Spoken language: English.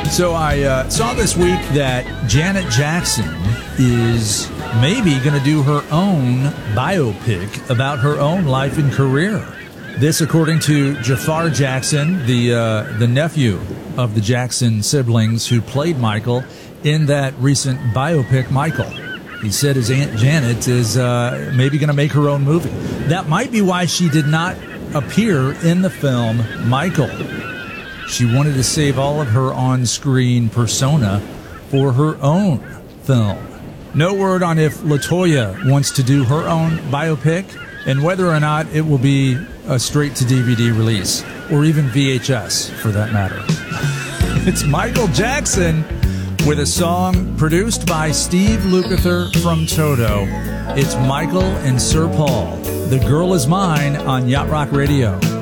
So I saw this week that Janet Jackson is maybe going to do her own biopic about her own life and career. This, according to Jafar Jackson, the nephew of the Jackson siblings who played Michael in that recent biopic, Michael. He said his Aunt Janet is maybe going to make her own movie. That might be why she did not appear in the film Michael. She wanted to save all of her on-screen persona for her own film. No word on if LaToya wants to do her own biopic and whether or not it will be a straight-to-DVD release, or even VHS, for that matter. It's Michael Jackson with a song produced by Steve Lukather from Toto. It's Michael and Sir Paul. The Girl Is Mine on Yacht Rock Radio.